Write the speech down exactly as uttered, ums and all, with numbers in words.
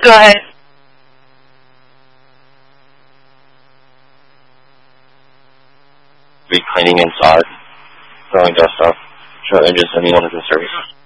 go ahead. Be cleaning inside, throwing dust up, show engines anyone is in service.